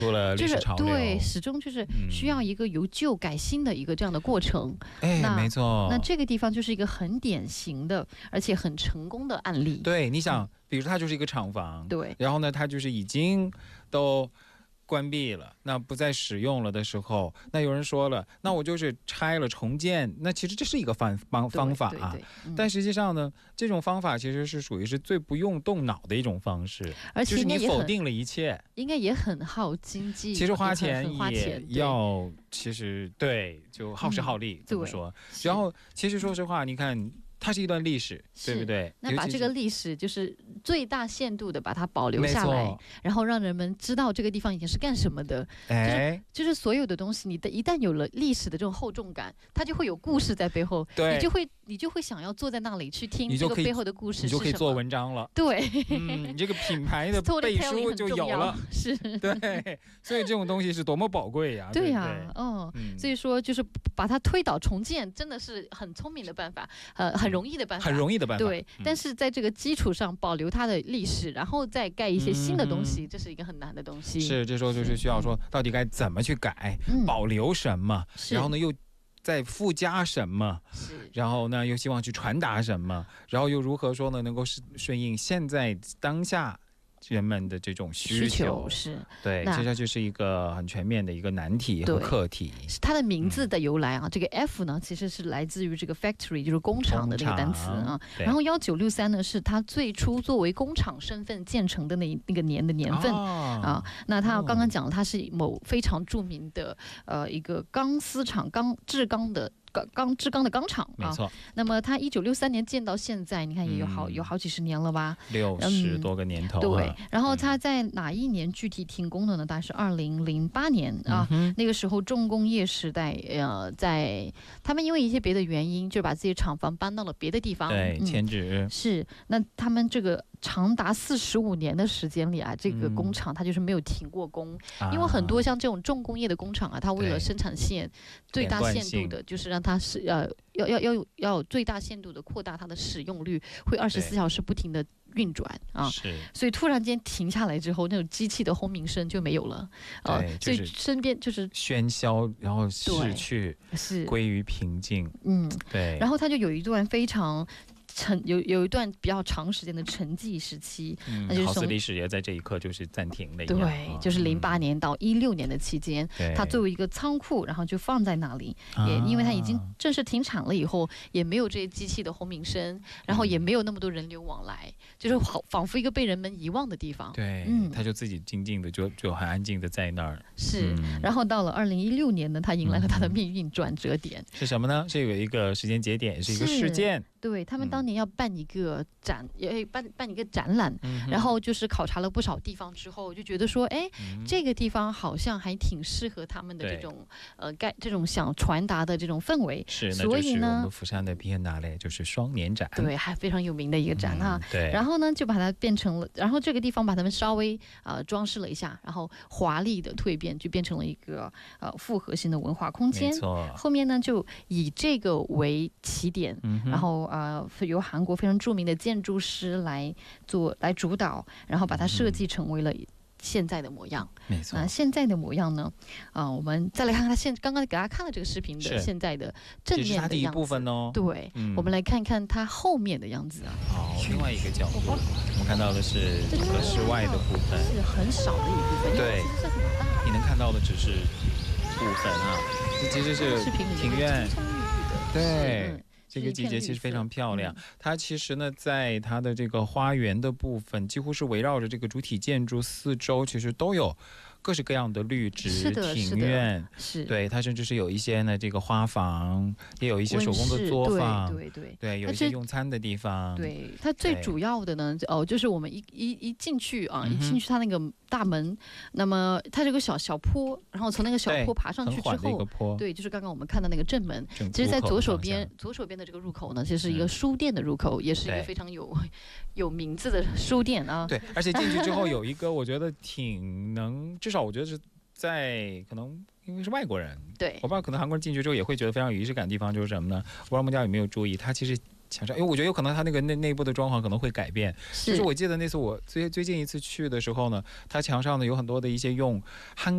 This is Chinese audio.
出了历史潮流， 对，始终就是需要一个由旧改新的一个这样的过程。 没错。 那这个地方就是一个很典型的，而且很成功的案例。 对，你想，比如它就是一个厂房， 对， 然后呢，它就是已经都关闭了，那不再使用了的时候，那有人说了，那我就是拆了重建，那其实这是一个方法啊。但实际上呢，这种方法其实是属于是最不用动脑的一种方式， 而且就是你否定了一切， 应该也很耗经济， 其实花钱也要，其实对，就耗时耗力怎么说？然后其实说实话，你看。它是一段历史，对不对？ 那把这个历史就是最大限度的把它保留下来，然后让人们知道这个地方以前是干什么的。就是所有的东西，一旦有了历史的这种厚重感，它就会有故事在背后， 对， 你就会想要坐在那里去听这个背后的故事是什么， 你就可以做文章了。 对， 你这个品牌的背书就有了， 是， 对，所以这种东西是多么宝贵呀！ 对呀，所以说就是把它推倒重建，真的是很聪明的办法，很容易的办法，对，但是在这个基础上保留它的历史，然后再盖一些新的东西，这是一个很难的东西。 是，这时候就是需要说，到底该怎么去改，保留什么，然后呢又再附加什么，然后呢又希望去传达什么，然后又如何说呢能够顺应现在当下人们的这种需求， 是对，这就是一个很全面的一个难题和课题。 它的名字的由来啊，这个 F 呢，其实是来自于这个 factory， 就是工厂的那个单词啊。然后1963呢，是它最初作为工厂身份建成的那个年份啊。那它刚刚讲了，它是某非常著名的一个钢丝厂制钢的钢厂啊， 没错。 那么它1963年建到现在，你看也有好几十年了吧 ，60多个年头。 对，然后它在哪一年具体停工的呢？大概是2008年啊。那个时候重工业时代，在他们因为一些别的原因，就把自己厂房搬到了别的地方， 对，迁址。 是，那他们这个长达45年的时间里啊，这个工厂它就是没有停过工，因为很多像这种重工业的工厂啊，它为了生产线最大限度的，就是让它是要最大限度的扩大它的使用率，会24小时不停的运转啊，所以突然间停下来之后，那种机器的轰鸣声就没有了所以身边就是喧嚣，然后逝去，是归于平静。对。 然后它就有一段非常。有一段比较长时间的沉寂时期，那就是好似历史也在这一刻就是暂停了一样。 对，就是08年到16年的期间，它作为一个仓库，然后就放在那里。也因为它已经正式停产了以后，也没有这些机器的轰鸣声，然后也没有那么多人流往来，就是仿佛一个被人们遗忘的地方。 对，它就自己静静的就很安静的在那儿。 是，然后到了2016年呢，它迎来了它的命运转折点。 是什么呢？是有一个时间节点，是一个事件。 对，他们当年要办一个办一个展览，然后就是考察了不少地方之后，就觉得说，这个地方好像还挺适合他们的这种这种想传达的这种氛围。 是， 所以呢， 我们釜山的 Biennale 就是双年展， 对，还非常有名的一个展哈。 对， 然后呢，就把它变成了，然后这个地方把他们稍微装饰了一下，然后华丽的蜕变，就变成了一个复合性的文化空间。 没错。 后面呢，就以这个为起点，然后由韩国非常著名的建筑师来主导，然后把它设计成为了现在的模样。 没错。 那现在的模样呢？我们再来看看他刚刚给大家看了这个视频的现在的正面的样子。这是它第一部分哦。 对，我们来看看它后面的样子啊。 好，另外一个角度，我们看到的是整个室外的部分， 是很少的一部分。 对， 其实很大。 你能看到的只是部分啊，这其实是庭院。对。这个季节其实非常漂亮，它其实呢，在它的这个花园的部分，几乎是围绕着这个主体建筑四周，其实都有各式各样的绿植庭院，对，它甚至是有一些呢这个花房，也有一些手工的作坊，对，有一些用餐的地方。 对，它最主要的呢，就是我们一进去啊，一进去它那个大门，那么它这个小坡，然后从那个小坡爬上去之后，对，就是刚刚我们看到那个正门，其实在左手边的这个入口呢，其实是一个书店的入口，也是一个非常有名字的书店啊。 对，而且进去之后有一个我觉得挺能，至少我觉得是在可能因为是外国人， 对， 我不知道可能韩国人进去之后也会觉得非常有仪式感的地方就是什么呢？我不知道大家有没有注意，它其实墙上，因为我觉得有可能它那个内部的装潢可能会改变。就是我记得那次我最近一次去的时候呢，它墙上呢有很多的一些用